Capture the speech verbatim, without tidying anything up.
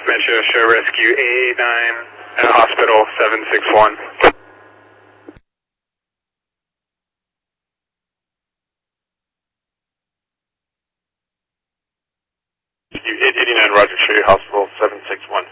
Metro Show Rescue A nine at Hospital seven six one. eighty-nine Roger Tree, Hospital seven six one.